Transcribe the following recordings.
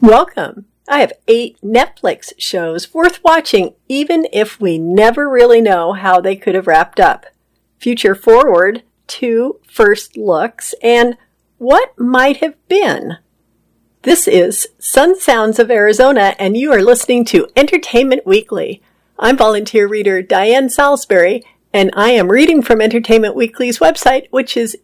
Welcome! I have 8 Netflix shows worth watching even if we never really know how they could have wrapped up. Future Forward, 2 first looks, and what might have been. This is Sun Sounds of Arizona, and you are listening to Entertainment Weekly. I'm volunteer reader Diane Salisbury, and I am reading from Entertainment Weekly's website, which is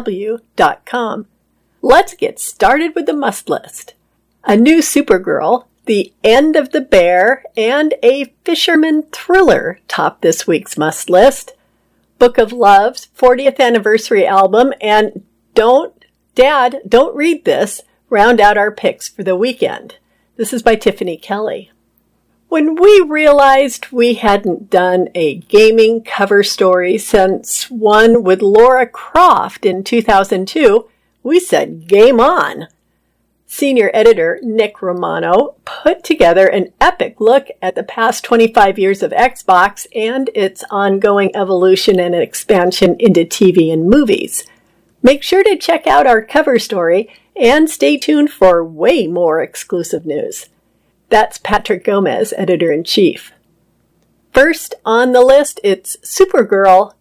ew.com. Let's get started with the must list. A new Supergirl, The End of the Bear, and a fisherman thriller top this week's must list. Book of Love's 40th anniversary album, and don't read this, round out our picks for the weekend. This is by Tiffany Kelly. When we realized we hadn't done a gaming cover story since one with Lara Croft in 2002, we said game on. Senior editor Nick Romano put together an epic look at the past 25 years of Xbox and its ongoing evolution and expansion into TV and movies. Make sure to check out our cover story and stay tuned for way more exclusive news. That's Patrick Gomez, editor-in-chief. First on the list, it's Supergirl.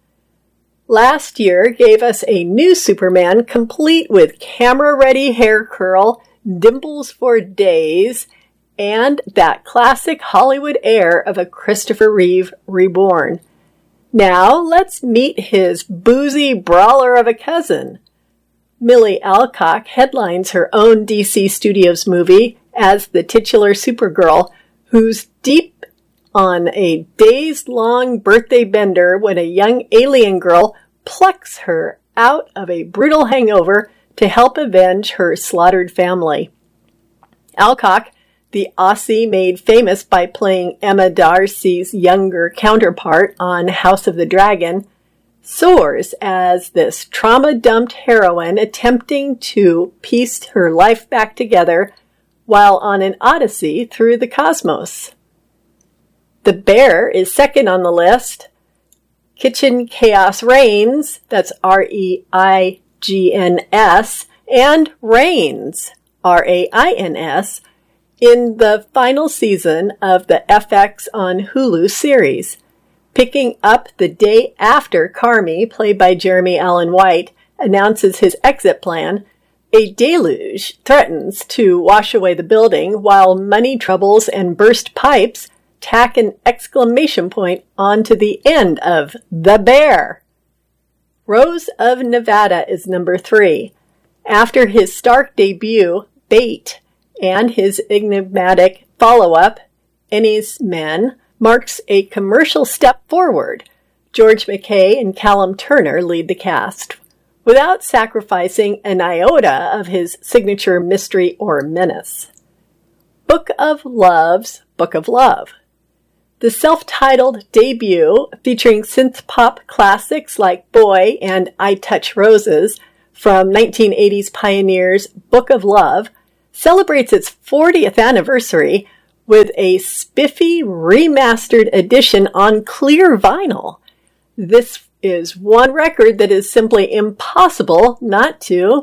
Last year gave us a new Superman complete with camera-ready hair curl, dimples for days, and that classic Hollywood air of a Christopher Reeve reborn. Now let's meet his boozy brawler of a cousin. Millie Alcock headlines her own DC Studios movie as the titular Supergirl, who's deep on a days-long birthday bender when a young alien girl plucks her out of a brutal hangover to help avenge her slaughtered family. Alcock, the Aussie made famous by playing Emma Darcy's younger counterpart on House of the Dragon, soars as this trauma-dumped heroine attempting to piece her life back together while on an odyssey through the cosmos. The Bear is second on the list. Kitchen Chaos Reigns, that's R-E-I-G-N-S, and Reigns, R-A-I-N-S, in the final season of the FX on Hulu series. Picking up the day after Carmy, played by Jeremy Allen White, announces his exit plan, a deluge threatens to wash away the building while money troubles and burst pipes tack an exclamation point onto the end of The Bear. Rose of Nevada is number 3. After his stark debut, Bait, and his enigmatic follow-up, Ennis Men, marks a commercial step forward. George McKay and Callum Turner lead the cast, without sacrificing an iota of his signature mystery or menace. Book of Love's Book of Love. The self-titled debut, featuring synth-pop classics like Boy and I Touch Roses from 1980s pioneers Book of Love, celebrates its 40th anniversary with a spiffy remastered edition on clear vinyl. This is one record that is simply impossible not to,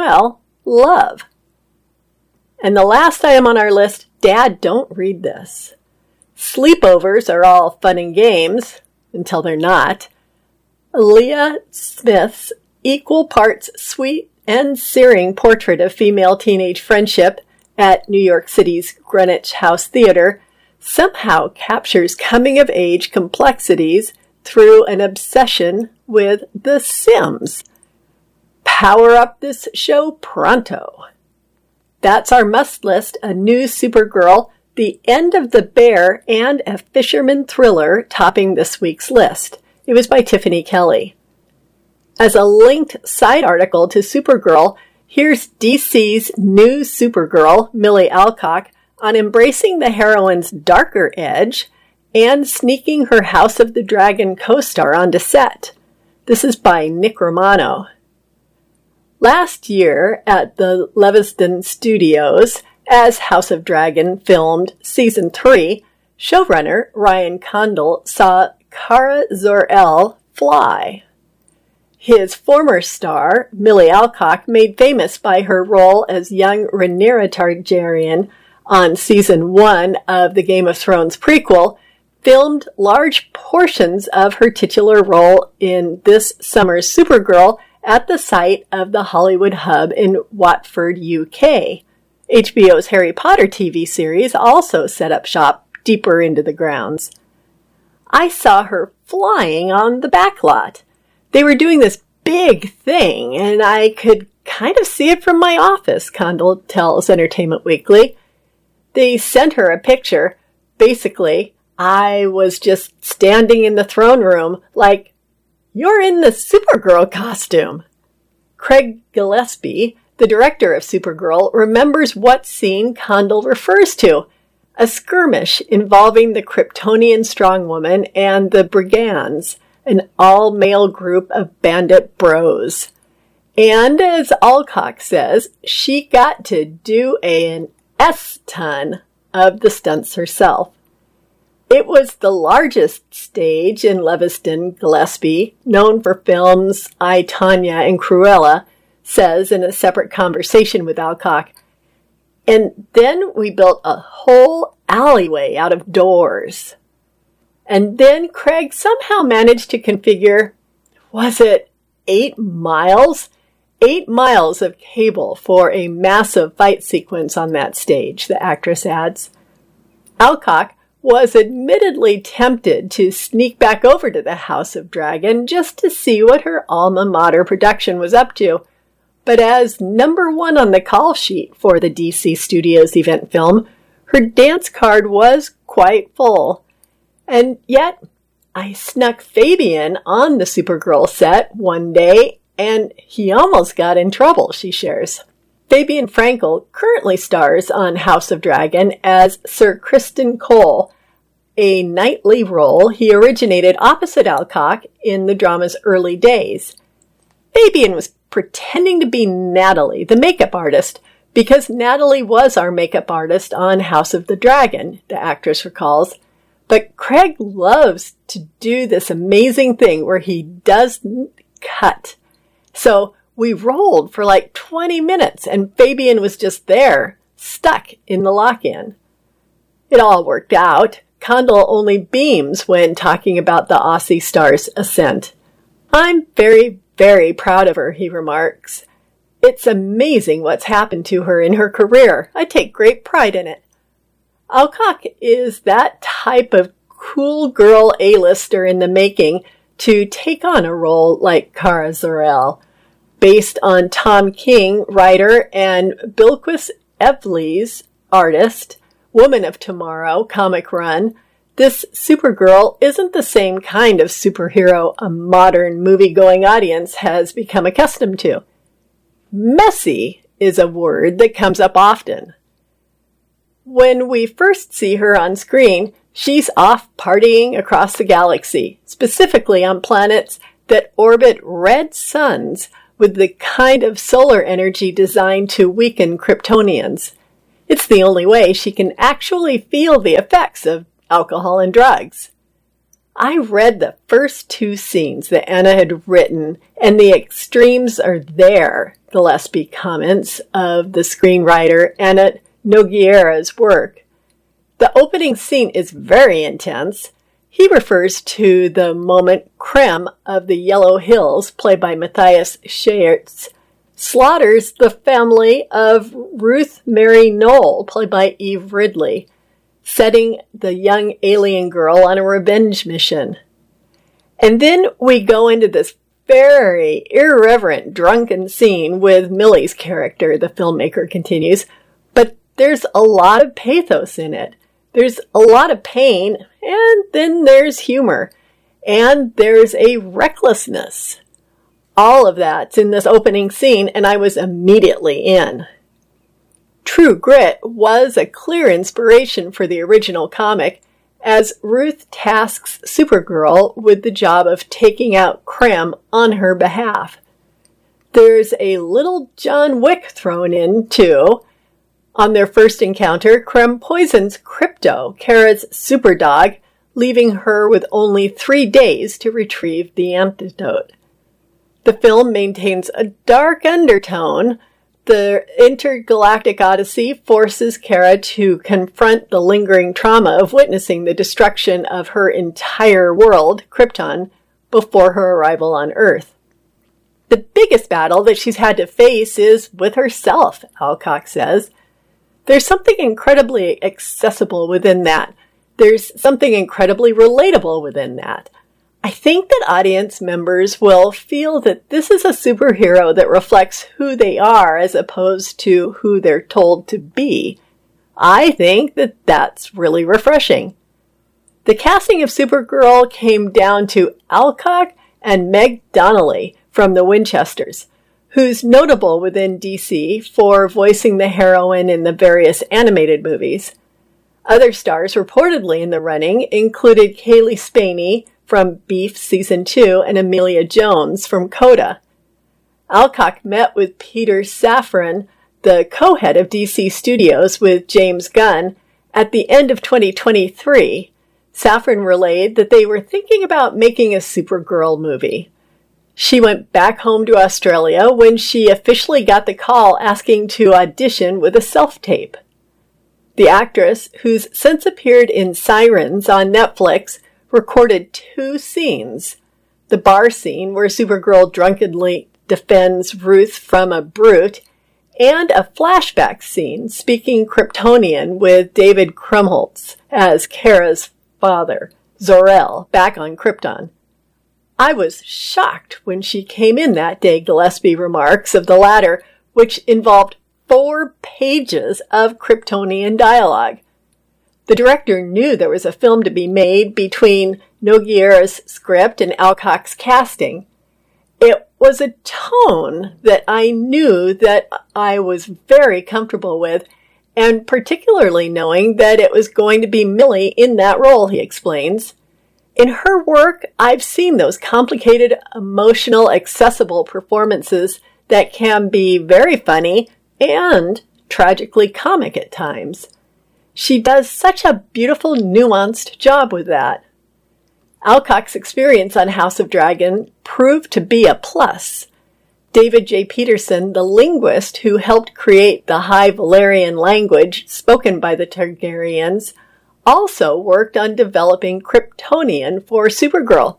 love. And the last item on our list, Dad, don't read this. Sleepovers are all fun and games, until they're not. Leah Smith's equal parts sweet and searing portrait of female teenage friendship at New York City's Greenwich House Theater somehow captures coming-of-age complexities through an obsession with The Sims. Power up this show pronto. That's our must list, a new Supergirl, The End of the Bear, and a fisherman thriller topping this week's list. It was by Tiffany Kelly. As a linked side article to Supergirl, here's DC's new Supergirl, Millie Alcock, on embracing the heroine's darker edge and sneaking her House of the Dragon co-star onto set. This is by Nick Romano. Last year at the Leavesden Studios, as House of Dragon filmed Season 3, showrunner Ryan Condal saw Kara Zor-El fly. His former star, Millie Alcock, made famous by her role as young Rhaenyra Targaryen, on season 1 of the Game of Thrones prequel, filmed large portions of her titular role in this summer's Supergirl at the site of the Hollywood Hub in Watford, UK. HBO's Harry Potter TV series also set up shop deeper into the grounds. I saw her flying on the back lot. They were doing this big thing, and I could kind of see it from my office, Condell tells Entertainment Weekly. They sent her a picture. Basically, I was just standing in the throne room like, "You're in the Supergirl costume." Craig Gillespie, the director of Supergirl, remembers what scene Condell refers to: a skirmish involving the Kryptonian strongwoman and the Brigands, an all-male group of bandit bros. And as Alcock says, she got to do an S-ton of the stunts herself. It was the largest stage in Lewiston, Gillespie, known for films I, Tonya, and Cruella, says in a separate conversation with Alcock. And then we built a whole alleyway out of doors. And then Craig somehow managed to configure, was it 8 miles? 8 miles of cable for a massive fight sequence on that stage, the actress adds. Alcock was admittedly tempted to sneak back over to the House of Dragon just to see what her alma mater production was up to. But as number 1 on the call sheet for the DC Studios event film, her dance card was quite full. And yet, I snuck Fabian on the Supergirl set one day, and he almost got in trouble, she shares. Fabian Frankel currently stars on House of Dragon as Sir Criston Cole, a nightly role he originated opposite Alcock in the drama's early days. Fabian was pretending to be Natalie, the makeup artist, because Natalie was our makeup artist on House of the Dragon, the actress recalls. But Craig loves to do this amazing thing where he doesn't cut. So we rolled for like 20 minutes and Fabian was just there, stuck in the lock-in. It all worked out. Condell only beams when talking about the Aussie star's ascent. "I'm very, very proud of her," he remarks. "It's amazing what's happened to her in her career. I take great pride in it." Alcock is that type of cool girl A-lister in the making to take on a role like Kara Zor-El. Based on Tom King, writer, and Bilquis Evely's artist, Woman of Tomorrow comic run, this Supergirl isn't the same kind of superhero a modern movie-going audience has become accustomed to. Messy is a word that comes up often. When we first see her on screen, she's off partying across the galaxy, specifically on planets that orbit red suns with the kind of solar energy designed to weaken Kryptonians. It's the only way she can actually feel the effects of alcohol and drugs. I read the first 2 scenes that Anna had written, and the extremes are there, Gillespie comments of the screenwriter Anna Nogueira's work. The opening scene is very intense. He refers to the moment Krem of the Yellow Hills, played by Matthias Schertz, slaughters the family of Ruth Mary Knoll, played by Eve Ridley, setting the young alien girl on a revenge mission. And then we go into this very irreverent drunken scene with Millie's character, the filmmaker continues, but there's a lot of pathos in it. There's a lot of pain, and then there's humor, and there's a recklessness. All of that's in this opening scene, and I was immediately in. True Grit was a clear inspiration for the original comic, as Ruth tasks Supergirl with the job of taking out Krem on her behalf. There's a little John Wick thrown in, too. On their first encounter, Krem poisons Krypto, Kara's superdog, leaving her with only 3 days to retrieve the antidote. The film maintains a dark undertone, The intergalactic odyssey forces Kara to confront the lingering trauma of witnessing the destruction of her entire world, Krypton, before her arrival on Earth. The biggest battle that she's had to face is with herself, Alcock says. There's something incredibly accessible within that. There's something incredibly relatable within that. I think that audience members will feel that this is a superhero that reflects who they are as opposed to who they're told to be. I think that that's really refreshing. The casting of Supergirl came down to Alcock and Meg Donnelly from the Winchesters, who's notable within DC for voicing the heroine in the various animated movies. Other stars reportedly in the running included Kaylee Spaney from Beef Season 2 and Amelia Jones from CODA. Alcock met with Peter Safran, the co-head of DC Studios with James Gunn, at the end of 2023. Safran relayed that they were thinking about making a Supergirl movie. She went back home to Australia when she officially got the call asking to audition with a self-tape. The actress, who's since appeared in Sirens on Netflix, recorded 2 scenes. The bar scene where Supergirl drunkenly defends Ruth from a brute, and a flashback scene speaking Kryptonian with David Krumholtz as Kara's father, Zor-El, back on Krypton. I was shocked when she came in that day, Gillespie remarks of the latter, which involved 4 pages of Kryptonian dialogue. The director knew there was a film to be made between Nogueira's script and Alcock's casting. It was a tone that I knew that I was very comfortable with, and particularly knowing that it was going to be Millie in that role, he explains. In her work, I've seen those complicated, emotional, accessible performances that can be very funny and tragically comic at times. She does such a beautiful, nuanced job with that. Alcock's experience on House of Dragon proved to be a plus. David J. Peterson, the linguist who helped create the High Valyrian language spoken by the Targaryens, also worked on developing Kryptonian for Supergirl.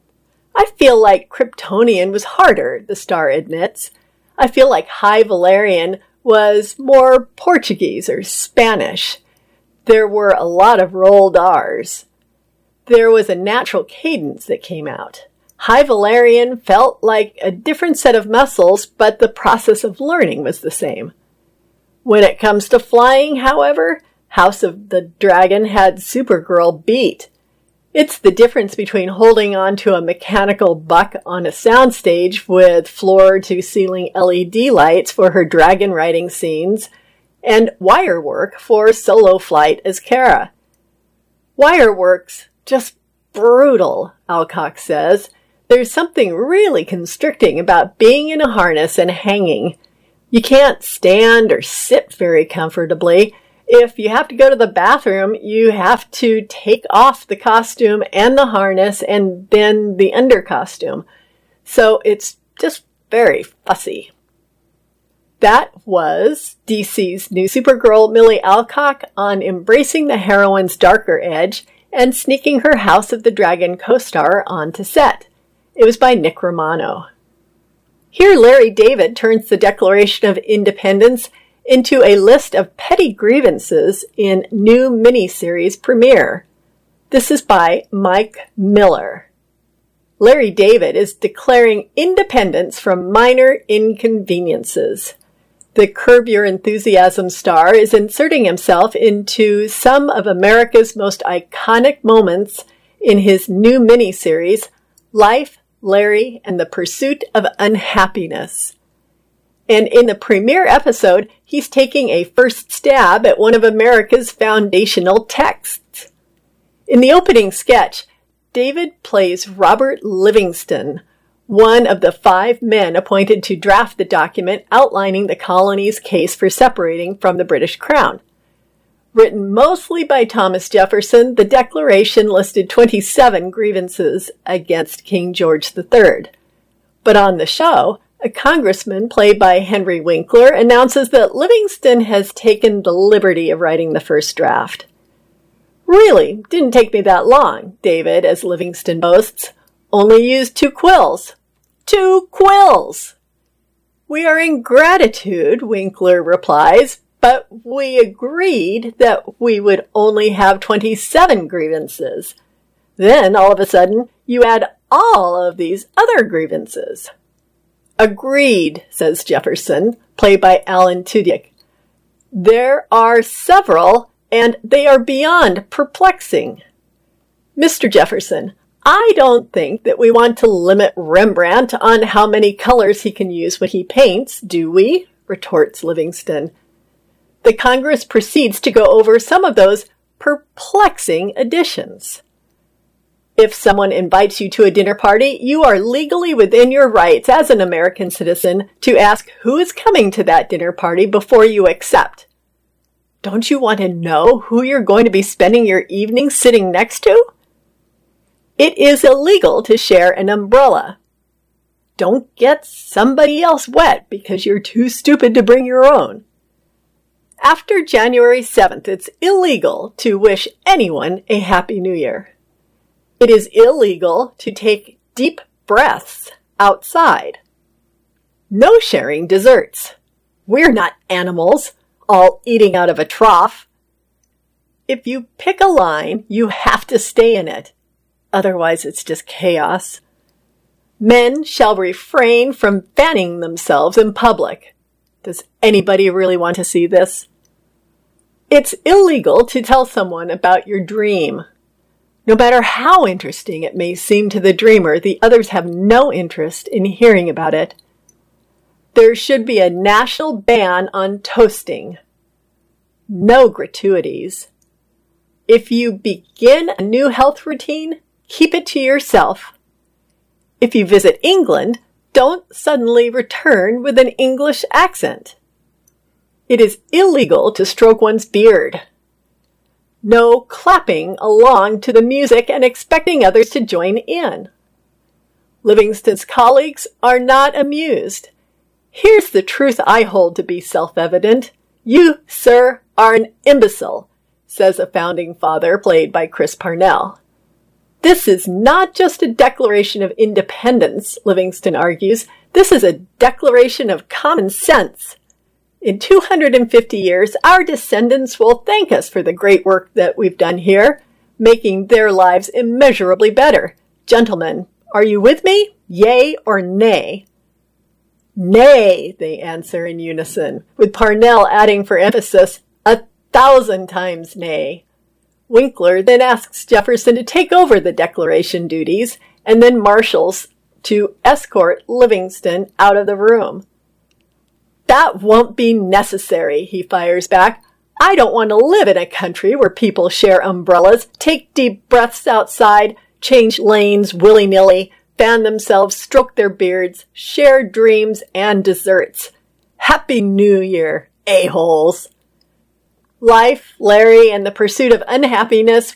I feel like Kryptonian was harder, the star admits. I feel like High Valyrian was more Portuguese or Spanish. There were a lot of rolled R's. There was a natural cadence that came out. High Valyrian felt like a different set of muscles, but the process of learning was the same. When it comes to flying, however, House of the Dragon had Supergirl beat. It's the difference between holding on to a mechanical buck on a soundstage with floor-to-ceiling LED lights for her dragon riding scenes and wire work for solo flight as Kara. Wire work's just brutal, Alcock says. There's something really constricting about being in a harness and hanging. You can't stand or sit very comfortably. If you have to go to the bathroom, you have to take off the costume and the harness and then the under costume. So it's just very fussy. That was DC's new Supergirl, Millie Alcock, on embracing the heroine's darker edge and sneaking her House of the Dragon co-star onto set. It was by Nick Romano. Here Larry David turns the Declaration of Independence into a list of petty grievances in new miniseries premiere. This is by Mike Miller. Larry David is declaring independence from minor inconveniences. The Curb Your Enthusiasm star is inserting himself into some of America's most iconic moments in his new miniseries, Life, Larry, and the Pursuit of Unhappiness. And in the premiere episode, he's taking a first stab at one of America's foundational texts. In the opening sketch, David plays Robert Livingston, one of the 5 men appointed to draft the document outlining the colony's case for separating from the British Crown. Written mostly by Thomas Jefferson, the Declaration listed 27 grievances against King George III. But on the show, A congressman, played by Henry Winkler, announces that Livingston has taken the liberty of writing the first draft. Really, didn't take me that long, David, as Livingston boasts. Only used 2 quills. 2 quills! We are in gratitude, Winkler replies, but we agreed that we would only have 27 grievances. Then, all of a sudden, you add all of these other grievances. Agreed, says Jefferson, played by Alan Tudyk. There are several, and they are beyond perplexing. Mr. Jefferson, I don't think that we want to limit Rembrandt on how many colors he can use when he paints, do we? Retorts Livingston. The Congress proceeds to go over some of those perplexing additions. If someone invites you to a dinner party, you are legally within your rights as an American citizen to ask who is coming to that dinner party before you accept. Don't you want to know who you're going to be spending your evening sitting next to? It is illegal to share an umbrella. Don't get somebody else wet because you're too stupid to bring your own. After January 7th, it's illegal to wish anyone a Happy New Year. It is illegal to take deep breaths outside. No sharing desserts. We're not animals, all eating out of a trough. If you pick a line, you have to stay in it. Otherwise, it's just chaos. Men shall refrain from fanning themselves in public. Does anybody really want to see this? It's illegal to tell someone about your dream. No matter how interesting it may seem to the dreamer, the others have no interest in hearing about it. There should be a national ban on toasting. No gratuities. If you begin a new health routine, keep it to yourself. If you visit England, don't suddenly return with an English accent. It is illegal to stroke one's beard. No clapping along to the music and expecting others to join in. Livingston's colleagues are not amused. Here's the truth I hold to be self-evident. You, sir, are an imbecile, says a founding father played by Chris Parnell. This is not just a declaration of independence, Livingston argues. This is a declaration of common sense. In 250 years, our descendants will thank us for the great work that we've done here, making their lives immeasurably better. Gentlemen, are you with me? Yea or nay? Nay, they answer in unison, with Parnell adding for emphasis, 1,000 times nay. Winkler then asks Jefferson to take over the declaration duties and then marshals to escort Livingston out of the room. That won't be necessary, he fires back. I don't want to live in a country where people share umbrellas, take deep breaths outside, change lanes willy-nilly, fan themselves, stroke their beards, share dreams and desserts. Happy New Year, a-holes. Life, Larry, and the pursuit of unhappiness